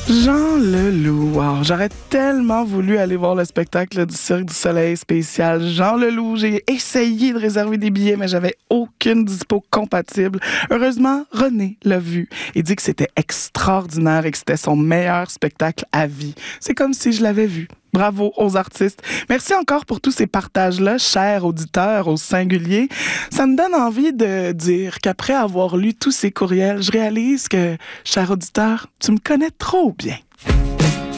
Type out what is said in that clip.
Jean Leloup. Wow, j'aurais tellement voulu aller voir le spectacle du Cirque du Soleil spécial Jean Leloup. J'ai essayé de réserver des billets, mais j'avais aucune dispo compatible. Heureusement, René l'a vu et dit que c'était extraordinaire et que c'était son meilleur spectacle à vie. C'est comme si je l'avais vu. Bravo aux artistes. Merci encore pour tous ces partages-là, chers auditeurs au singulier. Ça me donne envie de dire qu'après avoir lu tous ces courriels, je réalise que, cher auditeur, tu me connais trop bien.